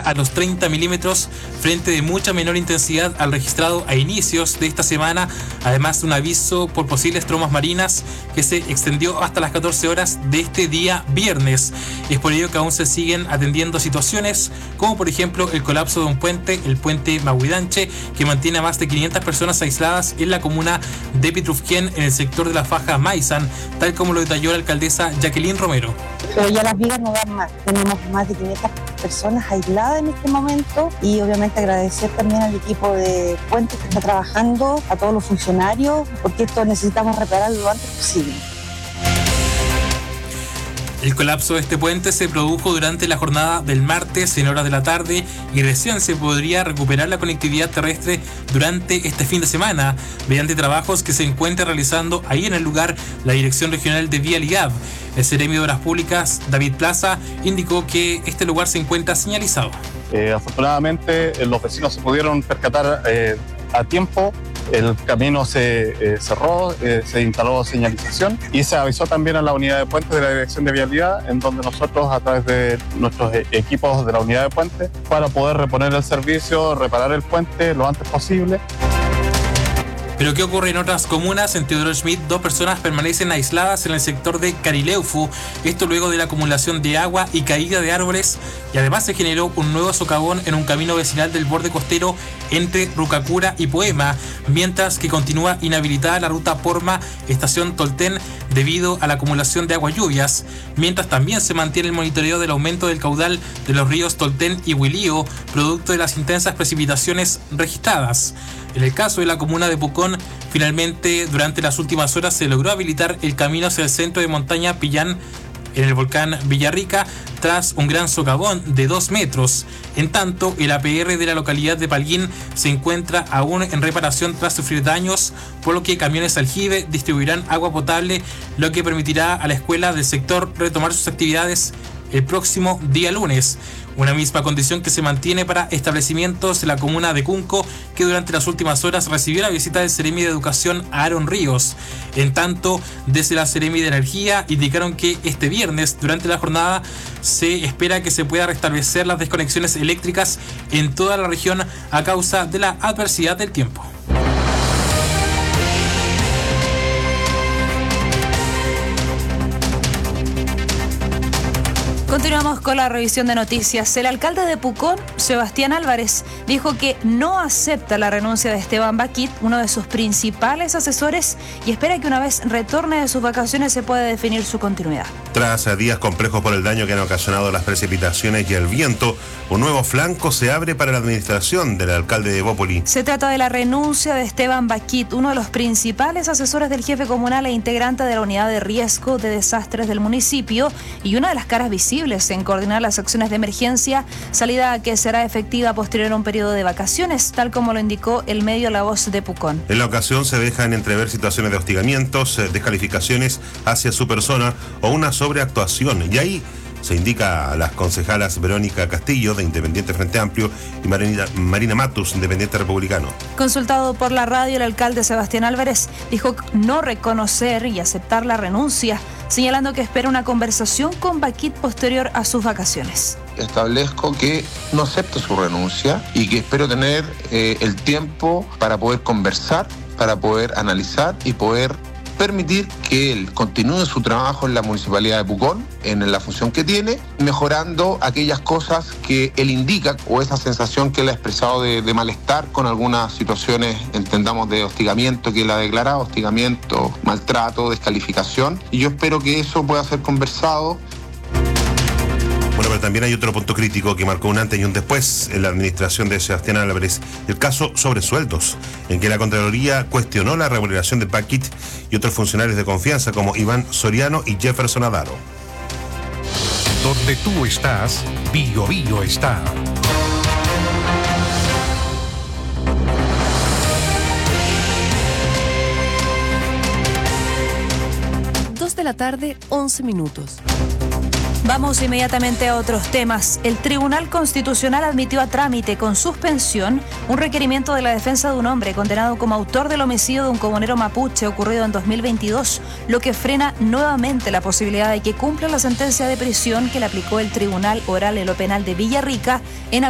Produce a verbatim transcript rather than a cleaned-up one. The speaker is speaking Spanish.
a los treinta milímetros, frente de mucha menor intensidad al registrado a inicios de esta semana, además de un aviso por posibles trombas marinas que se extendió hasta las catorce horas de este día viernes. Es por ello que aún se siguen atendiendo situaciones como por ejemplo el colapso de un puente, el puente Mahuidanche, que mantiene a más de quinientas personas aisladas en la comuna de Pitrufquén, en el sector de la Faja Maizan, tal como lo detalló la alcaldesa Jacqueline Romero. Pero ya las vigas no dan más, tenemos más de quinientas personas aisladas en este momento y obviamente agradecer también al equipo de puentes que está trabajando, a todos los funcionarios, porque esto necesitamos repararlo lo antes posible. El colapso de este puente se produjo durante la jornada del martes en horas de la tarde y recién se podría recuperar la conectividad terrestre durante este fin de semana mediante trabajos que se encuentra realizando ahí en el lugar la Dirección Regional de Vialidad. El Seremio de Obras Públicas, David Plaza, indicó que este lugar se encuentra señalizado. Eh, afortunadamente los vecinos se pudieron percatar eh, a tiempo. El camino se eh, cerró, eh, se instaló señalización y se avisó también a la unidad de puentes de la Dirección de Vialidad, en donde nosotros, a través de nuestros e- equipos de la unidad de puentes, para poder reponer el servicio, reparar el puente lo antes posible. Pero ¿qué ocurre en otras comunas? En Teodoro Schmidt, dos personas permanecen aisladas en el sector de Carileufu, esto luego de la acumulación de agua y caída de árboles, y además se generó un nuevo socavón en un camino vecinal del borde costero entre Rucacura y Poema, mientras que continúa inhabilitada la ruta Porma, estación Tolten, debido a la acumulación de agua lluvias, mientras también se mantiene el monitoreo del aumento del caudal de los ríos Tolten y Huilío, producto de las intensas precipitaciones registradas. En el caso de la comuna de Pucón, finalmente durante las últimas horas se logró habilitar el camino hacia el centro de montaña Pillán en el volcán Villarrica tras un gran socavón de dos metros. En tanto, el A P R de la localidad de Palguín se encuentra aún en reparación tras sufrir daños, por lo que camiones aljibe distribuirán agua potable, lo que permitirá a la escuela del sector retomar sus actividades el próximo día lunes. Una misma condición que se mantiene para establecimientos de la comuna de Cunco, que durante las últimas horas recibió la visita del Seremi de Educación Aaron Ríos. En tanto, desde la Seremi de Energía indicaron que este viernes, durante la jornada, se espera que se pueda restablecer las desconexiones eléctricas en toda la región a causa de la adversidad del tiempo. Continuamos con la revisión de noticias. El alcalde de Pucón, Sebastián Álvarez, dijo que no acepta la renuncia de Esteban Baquit, uno de sus principales asesores, y espera que una vez retorne de sus vacaciones se pueda definir su continuidad. Tras días complejos por el daño que han ocasionado las precipitaciones y el viento, un nuevo flanco se abre para la administración del alcalde de Bópoli. Se trata de la renuncia de Esteban Baquit, uno de los principales asesores del jefe comunal e integrante de la unidad de riesgo de desastres del municipio y una de las caras visibles en coordinar las acciones de emergencia, salida que será efectiva posterior a un periodo de vacaciones, tal como lo indicó el medio La Voz de Pucón. En la ocasión se dejan entrever situaciones de hostigamientos, descalificaciones hacia su persona o una sobreactuación, y ahí se indica a las concejalas Verónica Castillo, de Independiente Frente Amplio, y Marina, Marina Matus, Independiente Republicano. Consultado por la radio, el alcalde Sebastián Álvarez dijo no reconocer y aceptar la renuncia, señalando que espera una conversación con Baquit posterior a sus vacaciones. Establezco que no acepto su renuncia y que espero tener eh, el tiempo para poder conversar, para poder analizar y poder permitir que él continúe su trabajo en la Municipalidad de Pucón, en la función que tiene, mejorando aquellas cosas que él indica o esa sensación que él ha expresado de, de malestar con algunas situaciones, entendamos, de hostigamiento que él ha declarado, hostigamiento, maltrato, descalificación, y yo espero que eso pueda ser conversado. Bueno, pero también hay otro punto crítico que marcó un antes y un después en la administración de Sebastián Álvarez, el caso sobre sueldos, en que la Contraloría cuestionó la remuneración de Baquit y otros funcionarios de confianza como Iván Soriano y Jefferson Adaro. Donde tú estás, Bio Bio está. Dos de la tarde, once minutos. Vamos inmediatamente a otros temas. El Tribunal Constitucional admitió a trámite con suspensión un requerimiento de la defensa de un hombre condenado como autor del homicidio de un comunero mapuche ocurrido en dos mil veintidós, lo que frena nuevamente la posibilidad de que cumpla la sentencia de prisión que le aplicó el Tribunal Oral en lo Penal de Villarrica en